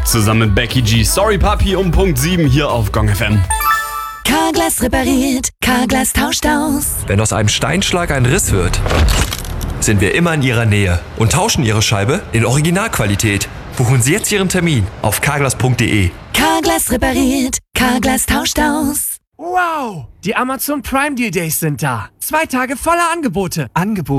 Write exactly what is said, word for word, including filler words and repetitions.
zusammen mit Becky G. Sorry Papi um Punkt sieben hier auf Gong F M. Carglass repariert, Carglass tauscht aus. Wenn aus einem Steinschlag ein Riss wird, sind wir immer in Ihrer Nähe und tauschen Ihre Scheibe in Originalqualität. Buchen Sie jetzt Ihren Termin auf carglass punkt de. Carglass repariert, Carglass tauscht aus. Wow! Die Amazon Prime Deal Days sind da. Zwei Tage voller Angebote. Angebote.